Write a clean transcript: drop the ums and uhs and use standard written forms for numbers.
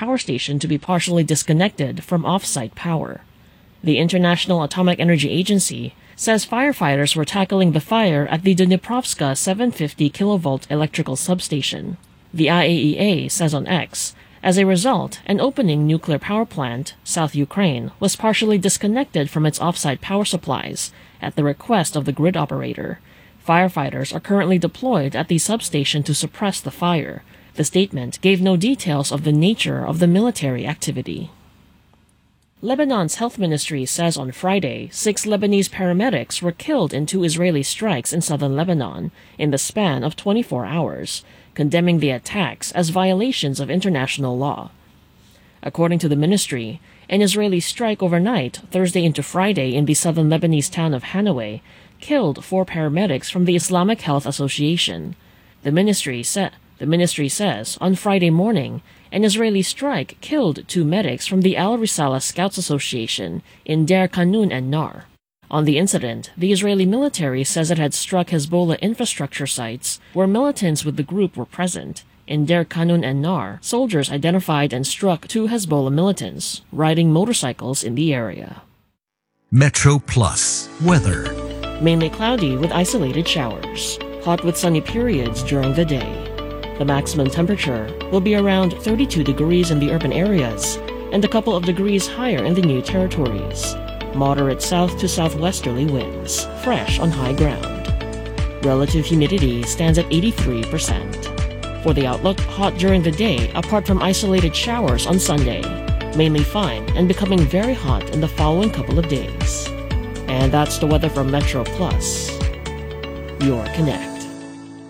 power station to be partially disconnected from off-site power. The International Atomic Energy Agency says firefighters were tackling the fire at the Dniprovska 750 kilovolt electrical substation. The IAEA says on X, as a result, an opening nuclear power plant, South Ukraine, was partially disconnected from its off-site power supplies at the request of the grid operator. Firefighters are currently deployed at the substation to suppress the fire. The statement gave no details of the nature of the military activity. Lebanon's health ministry says on Friday 6 Lebanese paramedics were killed in 2 Israeli strikes in southern Lebanon in the span of 24 hours, condemning the attacks as violations of international law. According to the ministry, an Israeli strike overnight, Thursday into Friday, in the southern Lebanese town of Hanaway, killed 4 paramedics from the Islamic Health Association. The ministry says on Friday morning, an Israeli strike killed 2 medics from the Al Risala Scouts Association in Deir Kanun and Nar. On the incident, the Israeli military says it had struck Hezbollah infrastructure sites where militants with the group were present. In Deir Kanun and Nar, soldiers identified and struck 2 Hezbollah militants riding motorcycles in the area. Metro Plus weather. Mainly cloudy with isolated showers. Hot with sunny periods during the day. The maximum temperature will be around 32 degrees in the urban areas and a couple of degrees higher in the new territories. Moderate south to southwesterly winds, fresh on high ground. Relative humidity stands at 83%. For the outlook, hot during the day apart from isolated showers on Sunday. Mainly fine and becoming very hot in the following couple of days. And that's the weather from Metro Plus, your connect.